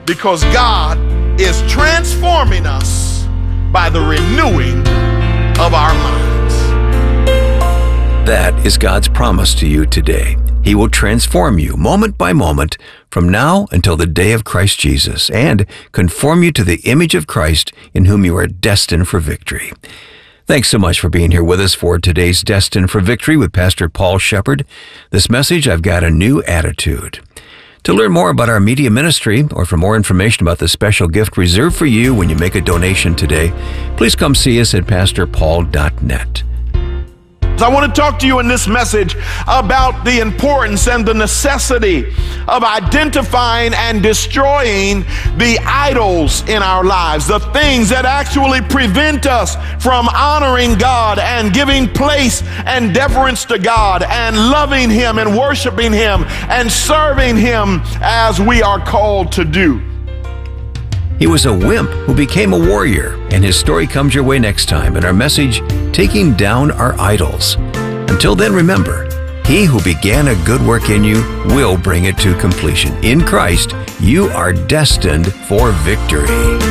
because God is transforming us by the renewing of our minds. That is God's promise to you today. He will transform you moment by moment from now until the day of Christ Jesus and conform you to the image of Christ in whom you are destined for victory. Thanks so much for being here with us for today's Destined for Victory with Pastor Paul Shepherd. This message, I've got a new attitude. To learn more about our media ministry or for more information about the special gift reserved for you when you make a donation today, please come see us at pastorpaul.net. I want to talk to you in this message about the importance and the necessity of identifying and destroying the idols in our lives, the things that actually prevent us from honoring God and giving place and deference to God and loving Him and worshiping Him and serving Him as we are called to do. He was a wimp who became a warrior, and his story comes your way next time in our message, Taking Down Our Idols. Until then, remember, He who began a good work in you will bring it to completion. In Christ, you are destined for victory.